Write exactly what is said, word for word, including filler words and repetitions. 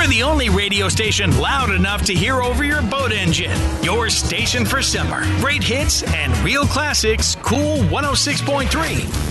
the only radio station loud enough to hear over your boat engine. Your station for summer. Great hits and real classics. Cool one oh six point three.